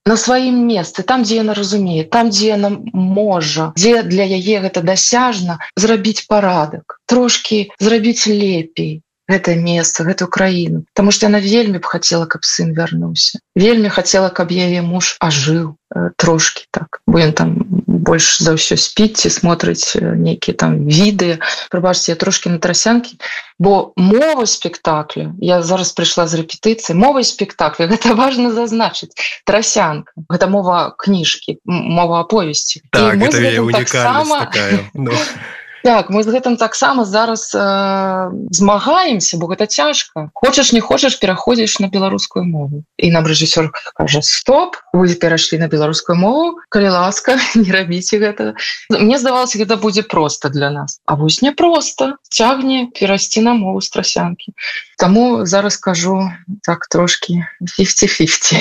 на сваім месцы, там, дзе яна разумее, там, дзе яна можа, дзе для яе гэта дасяжна, зрабіць парадак, трошкі зрабіць лепей гэтае месца, гэтую краіну. Таму што яна вельмі б хацела, каб сын вярнуўся. Вельмі хацела, каб яе муж ажыў трошкі так. Бо ён там больш за ўсё спіць ці смотрыць нейкія там відэа. Прабачце, я трошкі на трасянкі. Бо мова спектакля, я зараз прыйшла з рэпетыцыі, мова спектакля, гэта важна зазначыць. Трасянка, гэта мова кніжкі, мова аповесці. Так, гэта яе унікальнасць такая. Так, мы з гэтым таксама зараз змагаемся, бо гэта цяжка. Хочаш, не хочаш, пераходзіш на беларускую мову. І нам рэжысёр кажа: стоп, вы перайшлі на беларускую мову, калі ласка, не рабіце гэта. Мне здавалася, гэта будзе проста для нас. А вось не проста, цягне перайсці на мову з трасянкі. Таму зараз кажу так трошкі 50-50.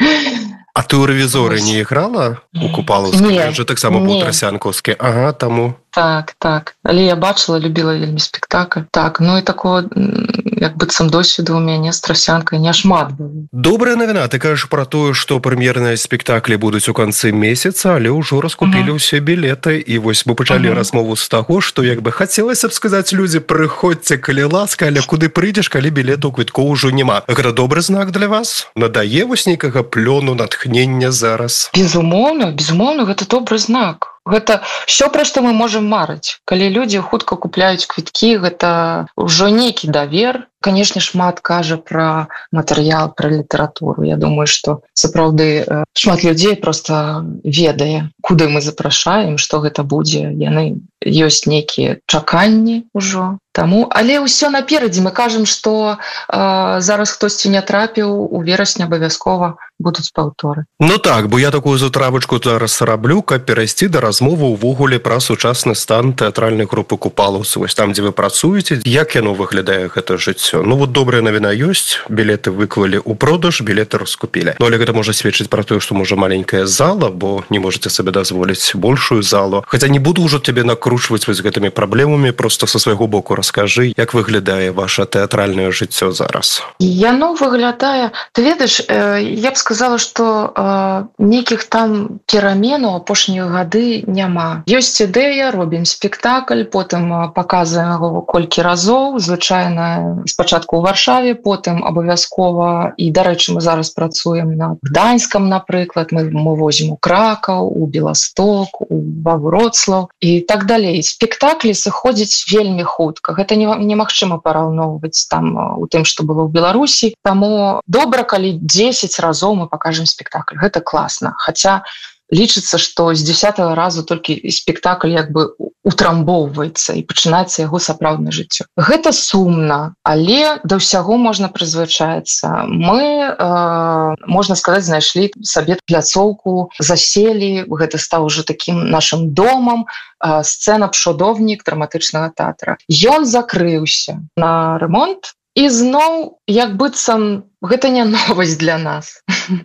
А ты ў рэвізоры не іграла у Купалаўскай? Я же таксама быў трасянкаўскі. Ага, таму. Так. Але я бачыла, любіла вельмі спектакль. Так, ну і такого, як быццам досведу у мяне з трасянкай не шмат было. Добрая навіна. Ты кажаш пра тое, што прэм'ерныя спектаклі будуць у канцы месяца, але ўжо раскупілі ўсе білеты. І вось мы пачалі размову з таго, што як бы хацелася б сказаць людзі: прыходзьце, калі ласка, але куды прыйдзеш, калі білету квіткоў ужо няма. Гэта добры знак для вас? Надае вось нейкага плёну, натхнення зараз? Безумоўна, гэта добры знак. Гэта ўсё, пра што мы можам марыць. Калі людзі хутка купляюць квіткі, гэта ўжо нейкі давер. Канешне, шмат кажа пра матэрыял, пра літаратуру. Я думаю, што сапраўды шмат людзей проста ведае, куды мы запрашаем, што гэта будзе. Яны ёсць нейкія чаканні ўжо. Таму, але ўсё наперадзе. Мы кажам, што зараз хтосьці не трапіў, у верасні абавязкова будуць паўторы. Ну так, бо я такую затравачку зараз раблю, каб перайсці да размовы ўвогуле пра сучасны стан тэатральнай групы Купалаўцы. Вось там, дзе вы працуеце, як яно выглядае, гэта жыццё? Ну вот добрая навіна ёсць, білеты выклалі ў продаж, білеты раскупілі. Ну але гэта можа сведчыць пра тое, што можа маленькая зала, бо не можаце сабе дазволіць большую залу. Хаця не буду ўжо тебе накручваць вось гэтымі праблемамі, проста са свайго боку раскажы, як выглядае ваша тэатральнае жыццё зараз. Яно выглядае, ты ведаеш, я б сказала, што нейкіх там перамен у апошнія гады няма. Ёсць ідэя, робім спектакль, потым паказваем яго колькі разоў, звычайна спачатку ў Варшаве, потым абавязкова, і, дарэчы, мы зараз працуем над Гданьскам, напрыклад, мы возьмем у Кракаў, у Беласток, ва Вроцлаў і так далей. Спектаклі сыходзяць вельмі хутка. Гэта немагчыма параўноўваць там у тым, што было ў Беларусі. Таму добра, калі 10 разоў мы пакажем спектакль. Гэта класна. Хаця лічыцца, што з 10-го разу толькі спектакль як бы утрамбоўваецца і пачынаецца яго сапраўднае жыццё. Гэта сумна, але да ўсяго можна прызвычаіцца. Мы, можна сказаць, знайшлі сабе пляцоўку, заселі, гэта стаў ужо такім нашым домам, сцэна «Пшодовнік» драматычнага тэатра. Ён закрыўся на ремонт, і зноў, як быццам, гэта не новасць для нас.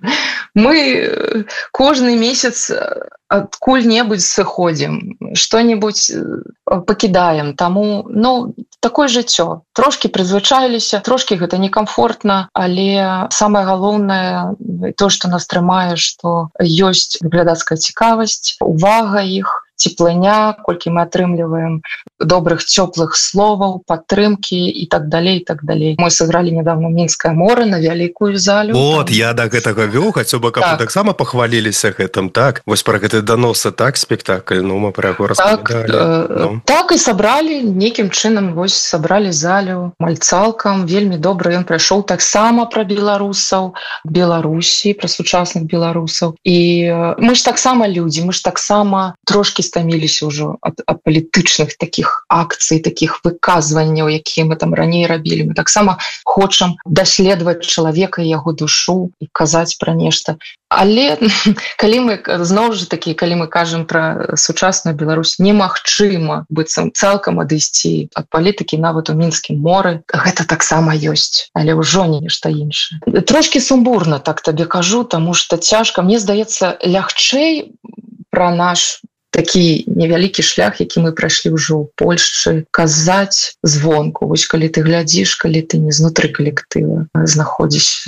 Мы кожны месяц адкуль-небудзь сыходзім, што-небудзь пакідаем. Таму, такое жыццё. Трошкі прызвычаіліся, трошкі гэта некамфортна, але самае галоўнае, то, што нас трымае, што ёсць глядацкая цікавасць, увага іх, цеплыня, колькі мы атрымліваем добрых, цёплых словаў, падтрымкі і так далей, і так далей. Мы сыгралі недавно «Мінскае море» на вялікую залю. Вот, я да гэтага вёў, хацеў бы, каб вы таксама пахваліліся гэтым, так? Вось пра гэты даносы, так, спектакль, мы пра яго распавядалі. Так, і сабралі, нейкім чынам, вось, сабралі залю мальцалкам, вельмі добра, ён прайшоў таксама пра беларусаў, Беларусі, пра сучасных беларусаў. І мы ж таксама людзі, мы ж таксама трошкі стаміліся ўжо ад палітычных такіх акцый, такіх выказванняў, якія мы там раней рабілі. Мы таксама хочам даследаваць чалавека і яго душу і казаць пра нешта. Але калі мы, зноў жа такі, калі мы кажам пра сучасную Беларусь, немагчыма быццам цалкам адысці ад палітыкі нават у Мінскім моры. Гэта таксама ёсць, але ўжо не нешта іншае. Трошкі сумбурна, так табе кажу, таму што цяжка. Мне здаецца, лягчэй пра наш такі невялікі шлях, які мы прайшлі ўжо ў Польшчы, казаць звонку. Вось калі ты глядзіш, калі ты не знутры калектыва знаходзішся.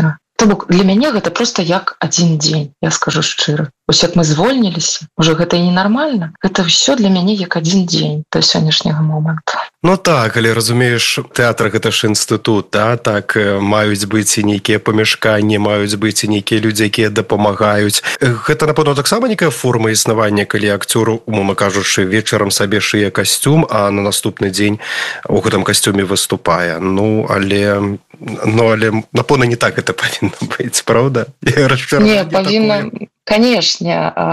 То бок для мяне гэта просто як адзін дзень, я скажу шчыра. Вось як мы звольніліся, можа гэта і ненармальна, гэта ўсё для мяне як адзін дзень да сённяшняга моманту. Ну так, але разумееш, тэатр гэта ж інстытут, да? Так маюць быць і нейкія памяшканні, маюць быць і нейкія людзі, якія дапамагаюць. Гэта, напэўна, таксама нейкая форма існавання, калі акцёр, умоўна кажучы, вечарам сабе шые касцюм, а на наступны дзень у гэтым касцюме выступае. Але напэўна, не так гэта павінна быць, правда? Не, павінна... Конечно.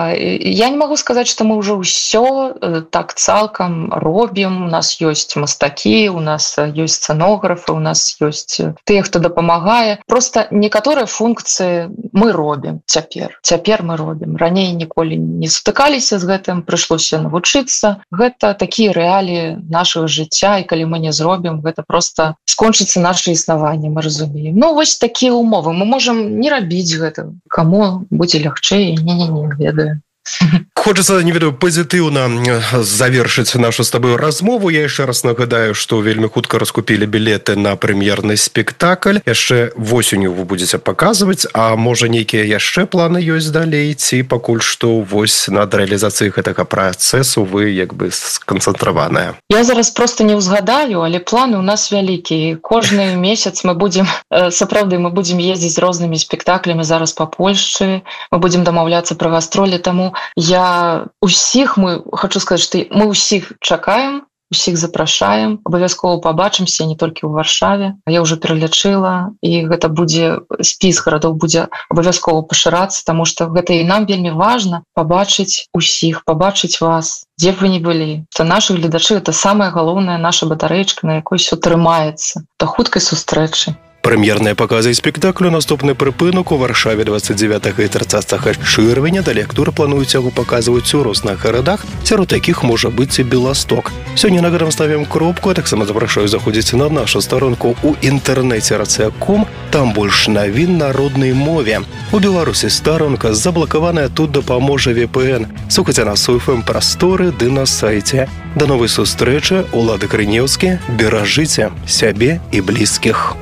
Я не могу сказать, что мы уже все так цалкам робім. У нас есть мастакі, у нас есть сценографы, у нас есть тыя, хто дапамагае. Просто некаторыя функцыі мы робім цяпер. Цяпер мы робім. Раней ніколі не сутыкаліся з гэтым, прыйшлося навучыцца. Гэта такія рэаліі нашага жыцця, і калі мы не зробім, гэта просто скончыцца наше існаванне, мы разумеем. Ну, вось такія умовы. Мы можам не рабіць гэта. Каму будзе лягчэй? Не ведаю. Хочется, не ведаю, пазітыўна завершыць нашу з табою размову. Я яшчэ раз нагадаю, што вельмі хутка раскупілі білеты на прэм'ерны спектакль. Яшчэ восенню вы будзеце паказваць, а можа нейкія яшчэ планы ёсць далей, ці пакуль што вось над рэалізацыяй гэтага працэсу вы як бы сканцэнтраваныя? Я зараз просто не ўзгадаю, але планы ў нас вялікія. Кожны месяц мы будзем, сапраўды, мы будзем ездзіць з рознымі спектаклямі зараз па Польшчы, мы будзем дамаўляцца пра гастролі, таму я усіх, хочу сказаць, што мы ўсіх чакаем, усіх запрашаем, абавязкова пабачымся не толькі ў Варшаве, а я ўжо пералічыла, і гэта будзе, спіс гарадоў будзе абавязкова пашырацца, таму што гэта і нам вельмі важна пабачыць усіх, пабачыць вас, дзе б вы не былі. Што нашы гледачы — гэта самая галоўная наша батарэечка, на якой ўсё трымаецца. Да хуткай сустрэчы. Прэм'ерныя паказы спектаклю наступны прыпынак у Варшаве 29 і 30 чэрвеня. Далей акторы плануюць яго паказваць у розных гарадах, сярод якіх можа быць і Беласток. Сёння на гэтым ставім кропку, а таксама запрашаю заходзіць на нашу старонку ў інтэрнэце racea.com. Там больш навін на роднай мове. У Беларусі старонка заблакаваная, тут дапаможа VPN. Слухайце нас у FM-прасторы ды на сайце. Да новай сустрэчы. Улады Крынеўскі. Беражыце сябе і блізкіх.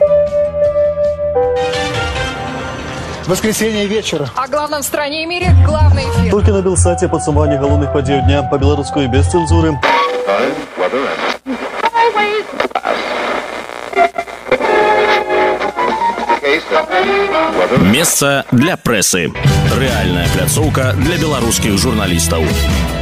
Воскресенье вечера. О главном в стране и мире главный эфир. Только на Белсате подсумование головных подей дня по-белорусски без цензуры. Место для прессы. Реальная пляцоўка для белорусских журналистов.